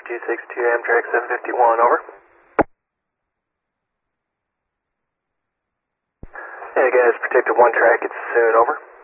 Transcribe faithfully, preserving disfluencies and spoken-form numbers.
two six two Amtrak seven fifty-one, over. Hey guys, protected one track, it's soon, over.